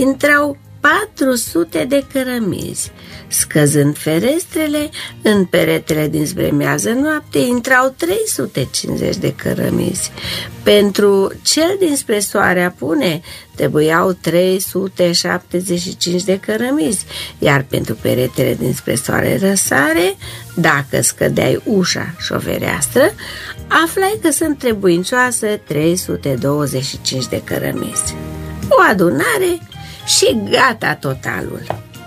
intrau 400 de cărămizi. Scăzând ferestrele, în peretele dinspre miază noapte intrau 350 de cărămizi. Pentru cel dinspre soare apune trebuiau 375 de cărămizi, iar pentru peretele dinspre soare răsare, dacă scădeai ușa și o fereastră, aflai că sunt trebuincioasă 325 de cărămizi. O adunare și gata totalul.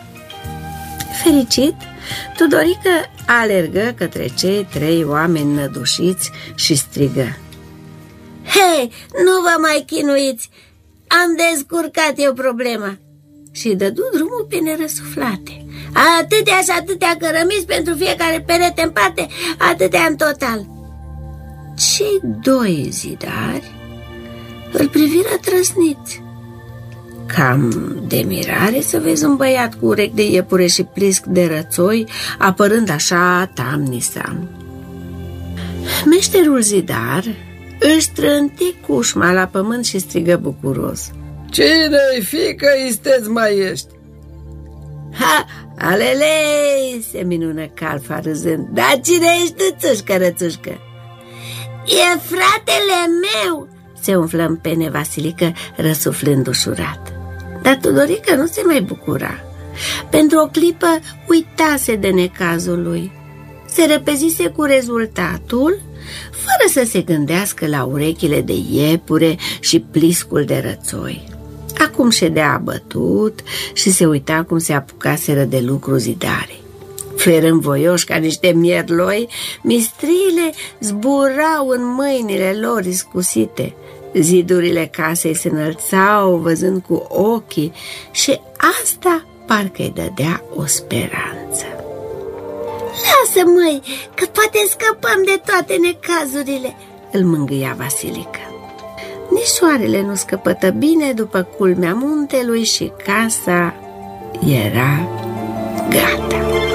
Fericit, Tudorică alergă către cei 3 oameni nădușiți și strigă: "Hei, nu vă mai chinuiți! Am descurcat eu problema!" Și dădu drumul pe nerăsuflate. "Atâtea și atâtea cărămizi pentru fiecare perete în parte, atâtea în total." Cei 2 zidari îl priviră trăsniți. Cam de mirare să vezi un băiat cu urechi de iepure și plisc de rățoi apărând așa tamnisam. Meșterul zidar își trânti cușma la pământ și strigă bucuros: "Cine-i, fiică, isteți mai ești?" "Ha, alelei!" se minună Calfa râzând. "Dar cine ești tu, țușcă, rățușcă?" "E fratele meu!" se umflă în pene Vasilică, răsuflând ușurat. Dar Tudorică nu se mai bucura. Pentru o clipă uitase de necazul lui. Se repezise cu rezultatul, fără să se gândească la urechile de iepure și pliscul de rățoi. Acum ședea abătut și se uita cum se apucaseră de lucru zidarii. Fluierând voioși ca niște mierloi, mistriile zburau în mâinile lor iscusite. Zidurile casei se înălțau văzând cu ochii și asta parcă îi dădea o speranță. "Lasă, măi, că poate scăpăm de toate necazurile," îl mângâia Vasilică. Nici soarele nu scăpătă bine după culmea muntelui și casa era gata.